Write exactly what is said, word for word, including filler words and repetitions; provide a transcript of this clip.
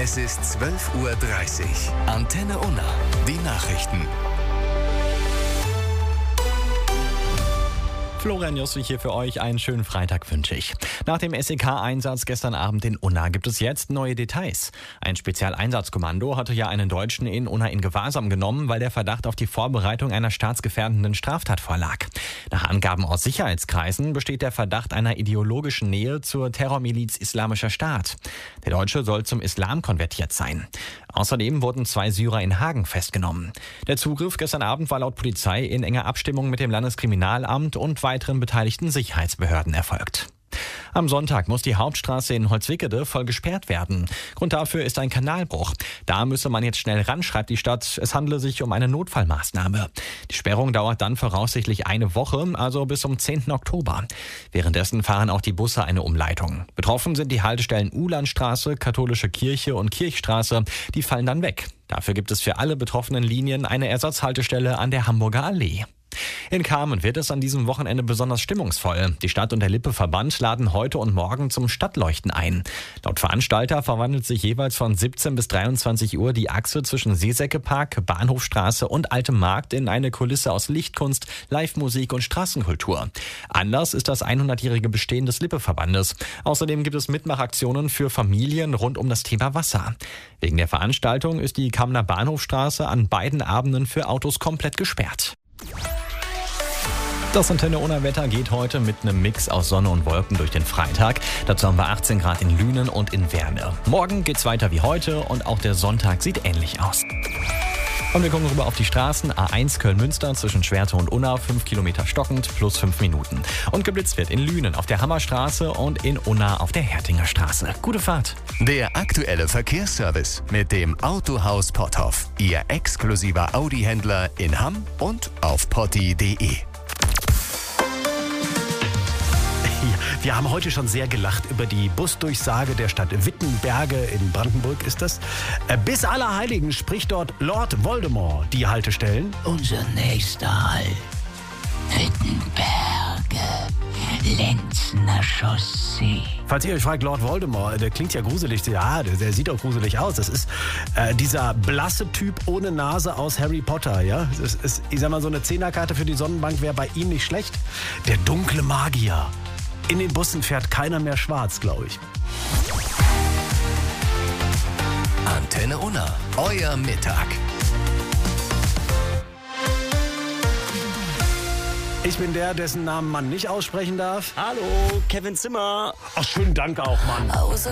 Es ist zwölf Uhr dreißig. Antenne Unna. Die Nachrichten. Florian Josswig hier für euch. Einen schönen Freitag wünsche ich. Nach dem S E K-Einsatz gestern Abend in Unna gibt es jetzt neue Details. Ein Spezialeinsatzkommando hatte ja einen Deutschen in Unna in Gewahrsam genommen, weil der Verdacht auf die Vorbereitung einer staatsgefährdenden Straftat vorlag. Nach Angaben aus Sicherheitskreisen besteht der Verdacht einer ideologischen Nähe zur Terrormiliz Islamischer Staat. Der Deutsche soll zum Islam konvertiert sein. Außerdem wurden zwei Syrer in Hagen festgenommen. Der Zugriff gestern Abend war laut Polizei in enger Abstimmung mit dem Landeskriminalamt und weiteren beteiligten Sicherheitsbehörden erfolgt. Am Sonntag muss die Hauptstraße in Holzwickede voll gesperrt werden. Grund dafür ist ein Kanalbruch. Da müsse man jetzt schnell ran, schreibt die Stadt. Es handle sich um eine Notfallmaßnahme. Die Sperrung dauert dann voraussichtlich eine Woche, also bis zum zehnten Oktober. Währenddessen fahren auch die Busse eine Umleitung. Betroffen sind die Haltestellen Uhlandstraße, Katholische Kirche und Kirchstraße. Die fallen dann weg. Dafür gibt es für alle betroffenen Linien eine Ersatzhaltestelle an der Hamburger Allee. In Kamen wird es an diesem Wochenende besonders stimmungsvoll. Die Stadt und der Lippe-Verband laden heute und morgen zum Stadtleuchten ein. Laut Veranstalter verwandelt sich jeweils von siebzehn bis dreiundzwanzig Uhr die Achse zwischen Seesäckepark, Bahnhofstraße und Altem Markt in eine Kulisse aus Lichtkunst, Live-Musik und Straßenkultur. Anders ist das hundertjährige Bestehen des Lippe-Verbandes. Außerdem gibt es Mitmachaktionen für Familien rund um das Thema Wasser. Wegen der Veranstaltung ist die Kamner Bahnhofstraße an beiden Abenden für Autos komplett gesperrt. Das Antenne Unna Wetter geht heute mit einem Mix aus Sonne und Wolken durch den Freitag. Dazu haben wir achtzehn Grad in Lünen und in Werne. Morgen geht's weiter wie heute und auch der Sonntag sieht ähnlich aus. Und wir gucken rüber auf die Straßen. A eins Köln-Münster zwischen Schwerte und Unna, fünf Kilometer stockend, plus fünf Minuten. Und geblitzt wird in Lünen auf der Hammerstraße und in Unna auf der Hertinger Straße. Gute Fahrt. Der aktuelle Verkehrsservice mit dem Autohaus Potthoff. Ihr exklusiver Audi-Händler in Hamm und auf potti punkt de. Wir haben heute schon sehr gelacht über die Busdurchsage der Stadt Wittenberge in Brandenburg ist das. Bis Allerheiligen spricht dort Lord Voldemort die Haltestellen. Unser nächster Halt, Wittenberge, Lenzner Chaussee. Falls ihr euch fragt, Lord Voldemort, der klingt ja gruselig. Ja, der, der sieht auch gruselig aus. Das ist äh, dieser blasse Typ ohne Nase aus Harry Potter. Ja, das ist, ich sag mal, so eine Zehnerkarte für die Sonnenbank wäre bei ihm nicht schlecht. Der dunkle Magier. In den Bussen fährt keiner mehr schwarz, glaube ich. Antenne Unna, euer Mittag. Ich bin der, dessen Namen man nicht aussprechen darf. Hallo, Kevin Zimmer. Ach, schönen Dank auch, Mann.